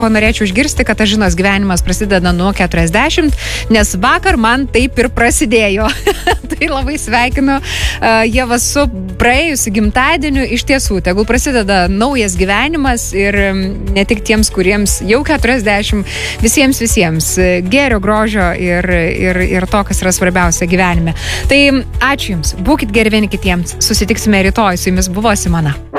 norėčiau išgirsti, kad Žinos gyvenimas prasideda nuo 40, nes vakar man taip ir prasidėjo. Tai labai sveikinu Ievą su praėjusiu gimtadieniu. Iš tiesų, tegul prasideda naujas gyvenimas ir ne tik tiems, kuriems jau 40, visiems gėrio, grožio ir to, kas yra svarbiausia gyvenime. Tai ačiū Jums, būkit geri vieni kitiems, susitiksime rytoj, su Jumis buvo Simona.